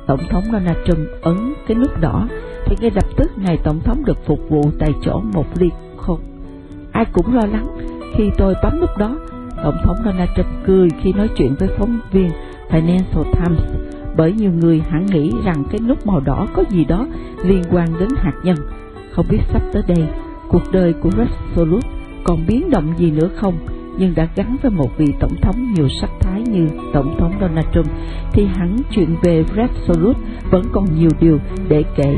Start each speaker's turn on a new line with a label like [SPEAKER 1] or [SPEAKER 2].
[SPEAKER 1] Tổng thống Donald Trump ấn cái nút đỏ thì ngay lập tức ngài tổng thống được phục vụ tại chỗ một ly khôn. Ai cũng lo lắng khi tôi bấm nút đó. Tổng thống Donald Trump cười khi nói chuyện với phóng viên Financial Times, bởi nhiều người hẳn nghĩ rằng cái nút màu đỏ có gì đó liên quan đến hạt nhân. Không biết sắp tới đây cuộc đời của Resolute còn biến động gì nữa không, nhưng đã gắn với một vị tổng thống nhiều sắc thái như tổng thống Donald Trump thì hẳn chuyện về Resolute vẫn còn nhiều điều để kể.